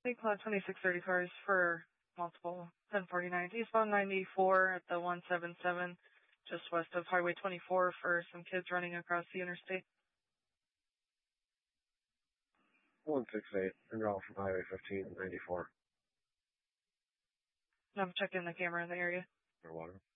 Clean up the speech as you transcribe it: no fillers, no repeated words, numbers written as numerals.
St. Cloud 2630 cars for multiple 1049. Eastbound 94 at the 177, just west of Highway 24 for some kids running across the interstate. 168, en route from Highway 15, 94. I'm checking the camera in the area. Underwater.